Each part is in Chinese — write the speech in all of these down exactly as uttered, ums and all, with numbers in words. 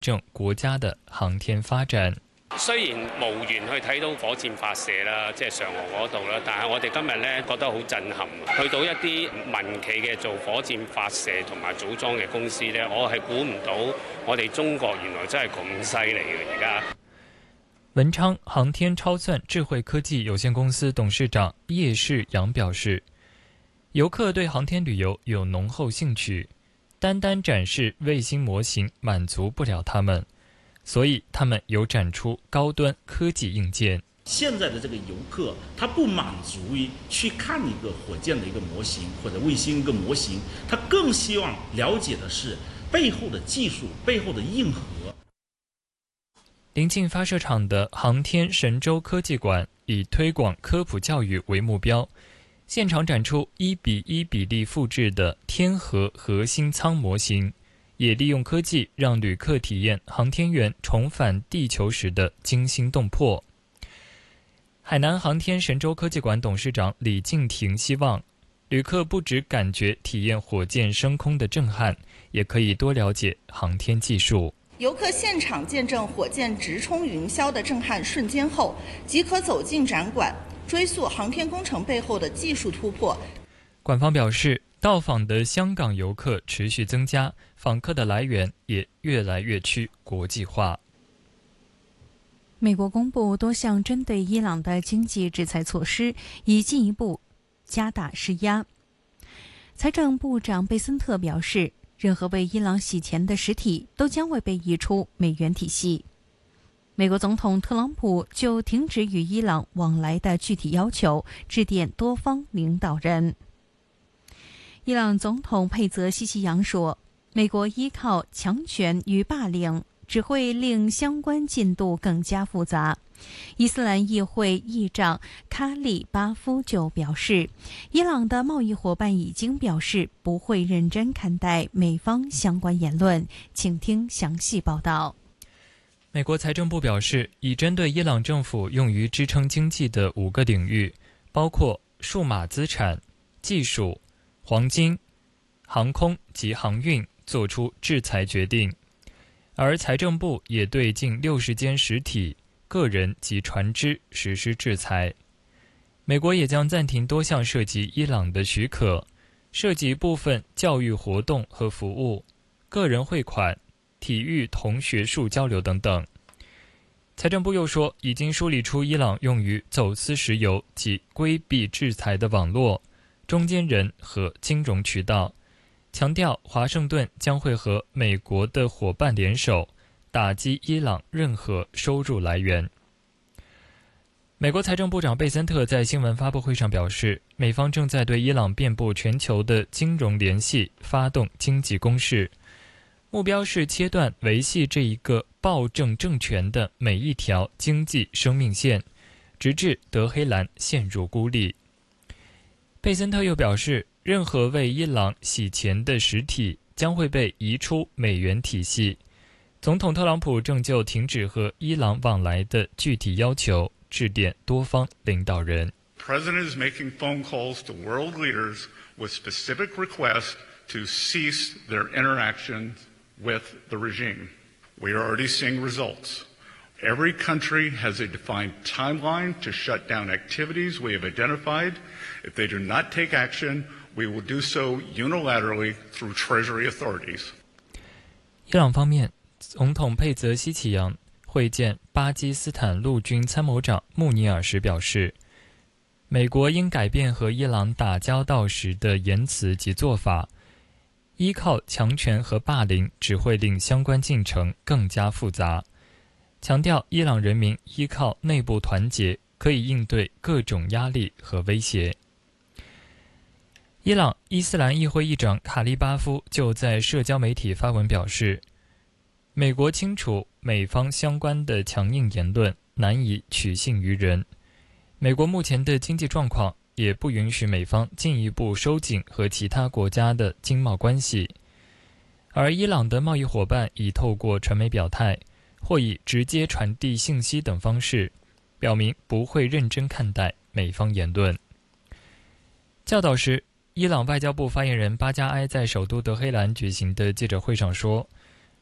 正国家的航天发展。 雖然無緣去睇到火箭發射啦，即係嫦娥嗰度啦，但係我哋今日咧覺得好震撼。去到一啲民企嘅做火箭發射同埋組裝嘅公司咧，我係估唔到我哋中國原來真係咁犀利嘅而家。 文昌航天超算智慧科技有限公司董事長葉世陽表示，遊客對航天旅遊有濃厚興趣，單單展示衛星模型滿足不了他們。所以他們有展出高端科技硬件。 現在的這個遊客，他不滿足於去看一個火箭的一個模型或者衛星一個模型，他更希望了解的是背後的技術、背後的硬核。 臨近發射場的航天神舟科技館以推廣科普教育為目標，現場展出一比一比例複製的天河核心艙模型，也利用科技讓旅客體驗航天員重返地球時的驚心動魄。海南航天神舟科技館董事長李敬廷希望，旅客不只感覺體驗火箭升空的震撼，也可以多了解航天技術。 遊客現場見證火箭直衝雲霄的震撼瞬間後，即可走進展館，追溯航天工程背後的技術突破。 館方表示，到訪的香港遊客持續增加，訪客的來源也越來越趨國際化。 美國公布多項針對伊朗的經濟制裁措施，以進一步加大施壓。財政部長貝森特表示，任何為伊朗洗錢的實體都將會被移出美元體系。美國總統特朗普就停止與伊朗往來的具體要求致電多方領導人。伊朗總統佩澤西奇揚說，美國依靠強權與霸凌只會令相關進度更加複雜。伊斯蘭議會議長卡利巴夫就表示，伊朗的貿易夥伴已經表示不會認真看待美方相關言論。請聽詳細報道。 美國財政部表示，已針對伊朗政府用於支撐經濟的五個領域，包括數碼資產、技術、黃金、航空及航運作出制裁決定，而財政部也對近六十間實體、個人及船隻實施制裁。美國也將暫停多項涉及伊朗的許可，涉及部分教育活動和服務、個人匯款、體育同學術交流等等。財政部又說，已經梳理出伊朗用於走私石油及規避制裁的網絡、中間人和金融渠道，強調華盛頓將會和美國的夥伴聯手，打擊伊朗任何收入來源。美國財政部長貝森特在新聞發佈會上表示，美方正在對伊朗遍佈全球的金融聯繫發動經濟攻勢，目標是切斷維繫這一個暴政政權的每一條經濟生命線，直至德黑蘭陷入孤立。貝森特又表示，任何為伊朗洗錢的實體將會被移出美元體系。總統特朗普正就停止和伊朗往來的具體要求致電多方領導人。 President is making phone calls to world leaders with specific requests to cease their interactions with the regime. We are already seeing results. Every country has a defined timeline to shut down activities we have identified. If they do not take action, we will do so unilaterally through Treasury authorities. 伊朗方面，總統佩澤西奇揚會見巴基斯坦陸軍參謀長穆尼爾時表示，美國應改變和伊朗打交道時的言辭及做法，依靠強權和霸凌只會令相關進程更加複雜。強調伊朗人民依靠內部團結可以應對各種壓力和威脅。伊朗伊斯蘭議會議長卡利巴夫就在社交媒體發文表示，美國清楚美方相關的強硬言論難以取信於人，美國目前的經濟狀況也不允許美方進一步收緊和其他國家的經貿關係，而伊朗的貿易夥伴已透過傳媒表態或以直接傳遞信息等方式，表明不會認真看待美方言論。較早時，伊朗外交部發言人巴加埃在首都德黑蘭舉行的記者會上說，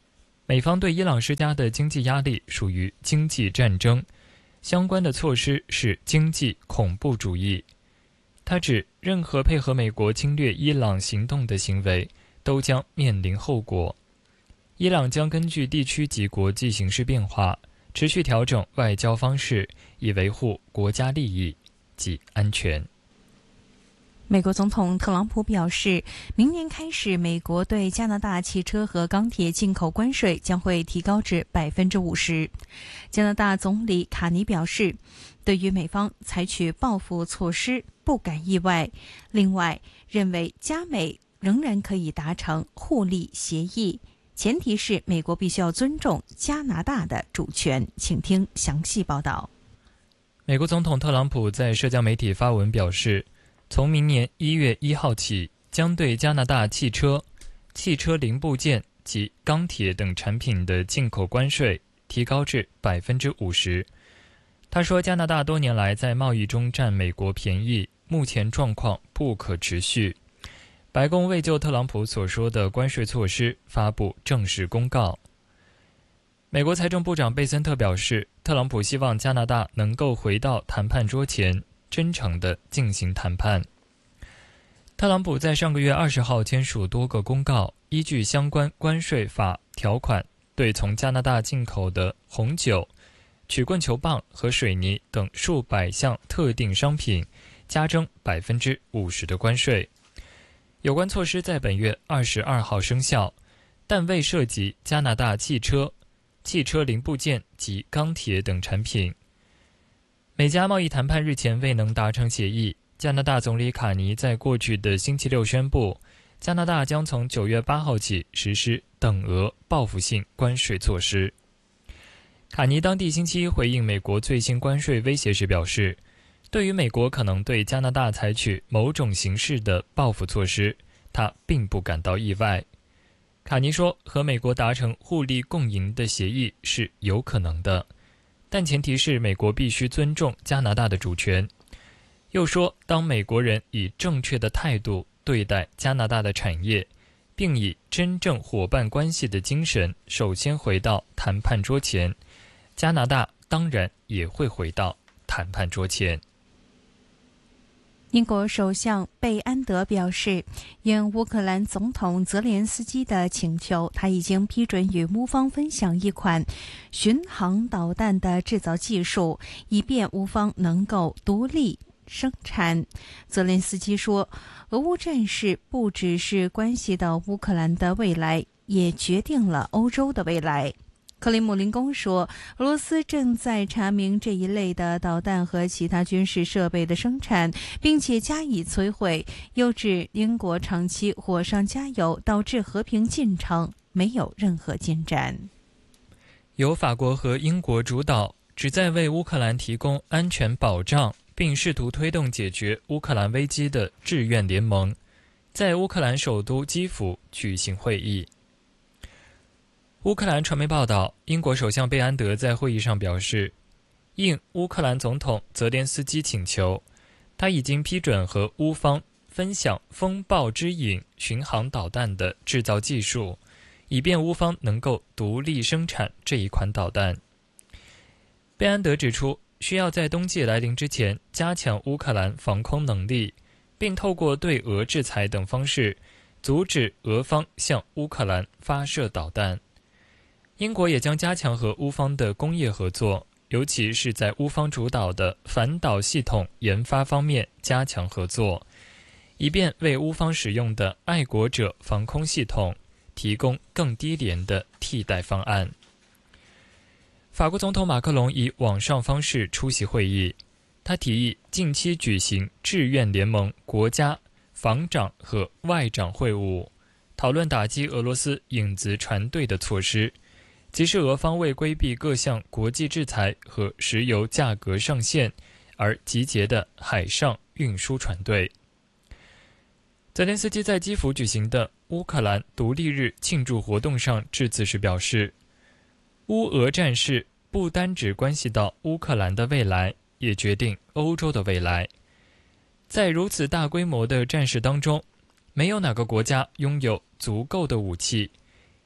美方对伊朗施加的经济压力属于经济战争，相关的措施是经济恐怖主义。他指，任何配合美国侵略伊朗行动的行为都将面临后果。伊朗将根据地区及国际形势变化，持续调整外交方式，以维护国家利益及安全。 美国总统特朗普表示，明年开始，美国对加拿大汽车和钢铁进口关税将会提高至百分之五十。加拿大总理卡尼表示，对于美方采取报复措施不感意外，另外认为加美仍然可以达成互利协议，前提是美国必须要尊重加拿大的主权。请听详细报道。 美国总统特朗普在社交媒体发文表示，从明年一月一号起，将对加拿大汽车、汽车零部件及钢铁等产品的进口关税提高至百分之五十。他说，加拿大多年来在贸易中占美国便宜，目前状况不可持续。白宫未就特朗普所说的关税措施发布正式公告。美国财政部长贝森特表示，特朗普希望加拿大能够回到谈判桌前，真诚地进行谈判。特朗普在上个月二十号签署多个公告，依据相关关税法条款，对从加拿大进口的红酒、曲棍球棒和水泥等数百项特定商品加征百分之五十的关税。有关措施在本月二十二号生效，但未涉及加拿大汽车、汽车零部件及钢铁等产品。美加贸易谈判日前未能达成协议，加拿大总理卡尼在过去的星期六宣布，加拿大将从九月八号起实施等额报复性关税措施。卡尼当地星期一回应美国最新关税威胁时表示，对于美国可能对加拿大采取某种形式的报复措施，他并不感到意外。卡尼说，和美国达成互利共赢的协议是有可能的，但前提是美国必须尊重加拿大的主权。又说，当美国人以正确的态度对待加拿大的产业，并以真正伙伴关系的精神首先回到谈判桌前，加拿大当然也会回到谈判桌前。 英国首相贝安德表示，应乌克兰总统泽连斯基的请求，他已经批准与乌方分享一款巡航导弹的制造技术，以便乌方能够独立生产。泽连斯基说，俄乌战事不只是关系到乌克兰的未来，也决定了欧洲的未来。克里姆林宫说，俄罗斯正在查明这一类的导弹和其他军事设备的生产，并且加以摧毁，又指英国长期火上加油，导致和平进程没有任何进展。 由法国和英国主导，旨在为乌克兰提供安全保障，并试图推动解决乌克兰危机的志愿联盟，在乌克兰首都基辅举行会议。乌克兰传媒报道，英国首相贝安德在会议上表示，应乌克兰总统泽连斯基请求，他已经批准和乌方分享风暴之影巡航导弹的制造技术，以便乌方能够独立生产这一款导弹。贝安德指出，需要在冬季来临之前加强乌克兰防空能力，并透过对俄制裁等方式阻止俄方向乌克兰发射导弹。英国也将加强和乌方的工业合作，尤其是在乌方主导的反导系统研发方面加强合作，以便为乌方使用的爱国者防空系统提供更低廉的替代方案。法国总统马克龙以网上方式出席会议，他提议近期举行志愿联盟国家防长和外长会晤，讨论打击俄罗斯影子船队的措施，即是俄方为规避各项国际制裁和石油价格上限而集结的海上运输船队。泽连斯基在基辅举行的乌克兰独立日庆祝活动上致辞时表示，乌俄战事不单只关系到乌克兰的未来，也决定欧洲的未来。在如此大规模的战事当中，没有哪个国家拥有足够的武器，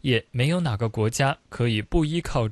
也没有哪个国家可以不依靠